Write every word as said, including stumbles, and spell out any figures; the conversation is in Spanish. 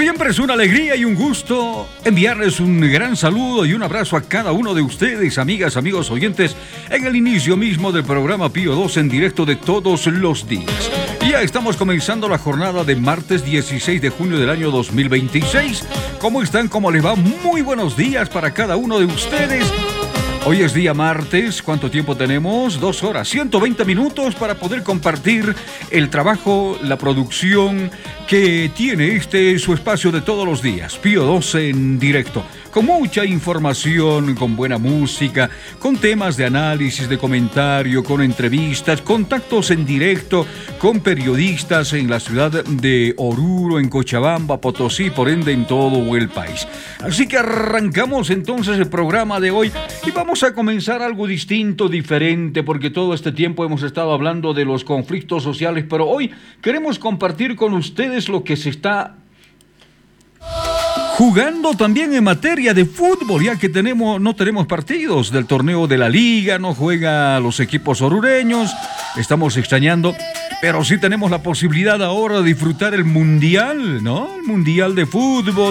Siempre es una alegría y un gusto enviarles un gran saludo y un abrazo a cada uno de ustedes, amigas, amigos oyentes, en el inicio mismo del programa Pío doce en directo de todos los días. Ya estamos comenzando la jornada de martes dieciséis de junio del año dos mil veintiséis. ¿Cómo están? ¿Cómo les va? Muy buenos días para cada uno de ustedes. Hoy es día martes. ¿Cuánto tiempo tenemos? Dos horas, ciento veinte minutos para poder compartir el trabajo, la producción que tiene este su espacio de todos los días, Pío doce en directo, con mucha información, con buena música, con temas de análisis, de comentario, con entrevistas, contactos en directo con periodistas en la ciudad de Oruro, en Cochabamba, Potosí, por ende en todo el país. Así que arrancamos entonces el programa de hoy y vamos a comenzar algo distinto, diferente, porque todo este tiempo hemos estado hablando de los conflictos sociales, pero hoy queremos compartir con ustedes lo que se está jugando también en materia de fútbol, ya que tenemos, no tenemos partidos del torneo de la liga, no juegan los equipos orureños, estamos extrañando, pero sí tenemos la posibilidad ahora de disfrutar el mundial, ¿no? El mundial de fútbol.